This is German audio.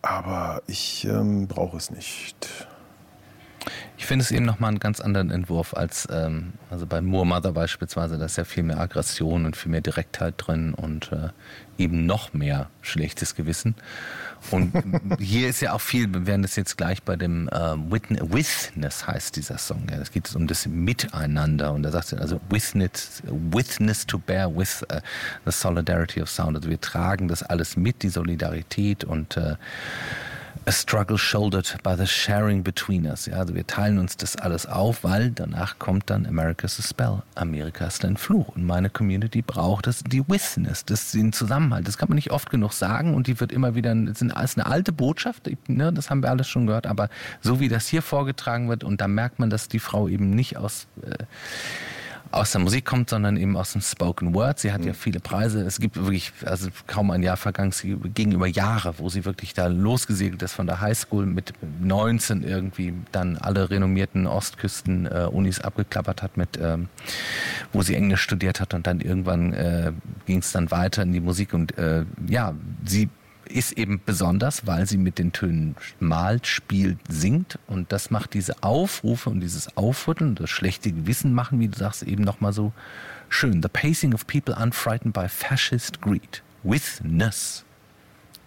aber ich brauche es nicht. Ich finde es eben nochmal einen ganz anderen Entwurf als also bei Moor Mother beispielsweise, da ist ja viel mehr Aggression und viel mehr Direktheit drin und eben noch mehr schlechtes Gewissen. Und hier ist ja auch viel, wir werden das jetzt gleich bei dem Witness heißt dieser Song. Ja, es geht um das Miteinander und da sagt er also witness to bear with the solidarity of sound. Also wir tragen das alles mit, die Solidarität und a struggle shouldered by the sharing between us. Ja, also wir teilen uns das alles auf, weil danach kommt dann America's a Spell. Amerika ist ein Fluch. Und meine Community braucht das, die Witness, den Zusammenhalt. Das kann man nicht oft genug sagen und die wird immer wieder, das ist eine alte Botschaft, ne, das haben wir alles schon gehört, aber so wie das hier vorgetragen wird und da merkt man, dass die Frau eben nicht aus der Musik kommt, sondern eben aus dem Spoken Word. Sie hat ja viele Preise. Es gibt wirklich, also kaum ein Jahr vergangen, gegenüber Jahre, wo sie wirklich da losgesegelt ist von der Highschool mit 19 irgendwie dann alle renommierten Ostküsten-Unis abgeklappert hat mit, wo sie Englisch studiert hat und dann irgendwann ging es dann weiter in die Musik und sie ist eben besonders, weil sie mit den Tönen malt, spielt, singt und das macht diese Aufrufe und dieses Aufrütteln, das schlechte Gewissen machen, wie du sagst, eben nochmal so schön. The pacing of people unfrightened by fascist greed. Witness.